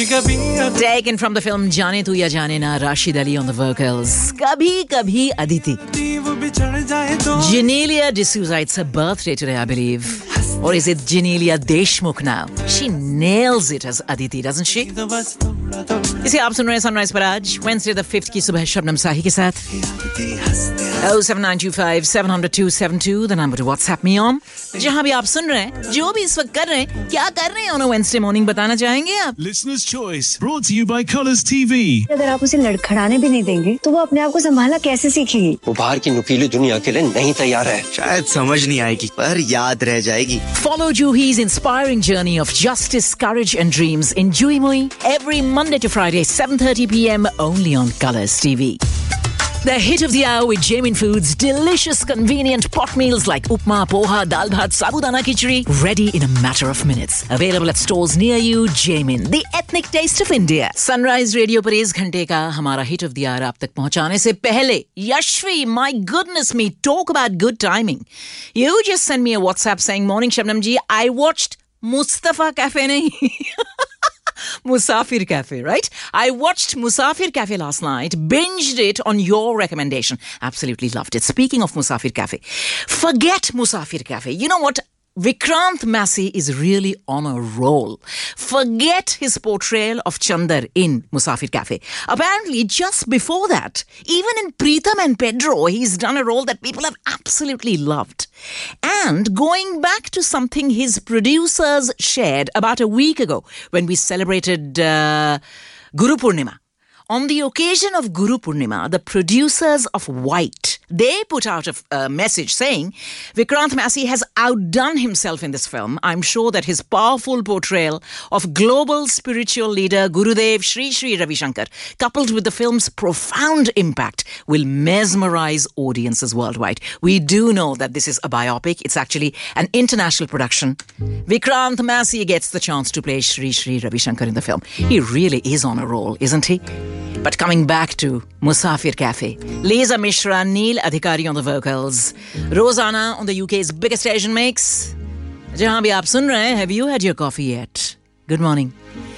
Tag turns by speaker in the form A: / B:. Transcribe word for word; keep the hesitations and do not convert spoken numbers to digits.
A: Taken from the film Jaane Tu Ya Jaane Na, Rashid Ali on the vocals. Kabhi Kabhi Aditi. Genelia D'Souza, it's her birthday today, I believe. Or is it Genelia Deshmukh now? She nails it as Aditi, doesn't she? इसे आप सुन रहे हैं sunrise पर आज Wednesday the fifth की सुबह शबनम साही के साथ oh seven nine two five seven zero zero two seven two the number to WhatsApp me on. जहां भी आप सुन रहे हैं, जो भी इस वक्त कर रहे हैं, क्या कर रहे हैं on a Wednesday morning बताना चाहेंगे आप?
B: Listener's Choice brought to you by Colours T V.
C: अगर आप उसे लड़खड़ाने भी नहीं देंगे तो वो अपने आप को संभालना कैसे सीखेगी?
D: वो बाहर की नुकीली दुनिया के लिए नहीं तैयार है.
E: शायद समझ नहीं आएगी पर याद रह जाएगी.
A: Follow Juhi's inspiring journey of justice, courage and dreams in Juhi Mui every Monday to Friday seven thirty p.m. only on Colours T V. The hit of the hour with Jamin Foods, delicious, convenient pot meals like upma, poha, dal bhat, sabudana khichdi, ready in a matter of minutes. Available at stores near you. Jamin, the ethnic taste of India. Sunrise Radio पर इस घंटे का हमारा hit of the hour आप तक पहुंचाने से पहले, Yashvi, my goodness me, talk about good timing. You just sent me a WhatsApp saying, morning Shabnam ji, I watched Mustafa Cafe nahi. Musafir Cafe, right? I watched Musafir Cafe last night, binged it on your recommendation. Absolutely loved it. Speaking of Musafir Cafe, forget Musafir Cafe. You know what? Vikrant Massey is really on a roll. Forget his portrayal of Chandar in Musafir Cafe. Apparently, just before that, even in Pritam and Pedro, he's done a role that people have absolutely loved. And going back to something his producers shared about a week ago when we celebrated uh, Guru Purnima. On the occasion of Guru Purnima, the producers of White, they put out a uh, message saying Vikrant Massey has outdone himself in this film. I'm sure that his powerful portrayal of global spiritual leader Gurudev Sri Sri Ravi Shankar, coupled with the film's profound impact, will mesmerize audiences worldwide. We do know that this is a biopic. It's actually an international production. Vikrant Massey gets the chance to play Sri Sri Ravi Shankar in the film. He really is on a roll, isn't he? But coming back to Musafir Cafe, Lisa Mishra, Neil Adhikari on the vocals, Rosanna on the U K's biggest Asian mix. Jahan bhi aap sun rahe hain, have you had your coffee yet? Good morning.